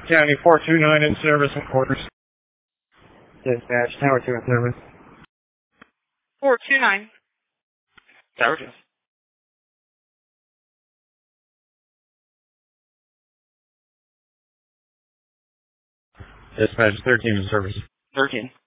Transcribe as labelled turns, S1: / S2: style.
S1: County 429 in service and quarters.
S2: Dispatch, Tower 2 in service.
S3: 429.
S4: Tower 2.
S1: Dispatch 13 in service.
S4: 13.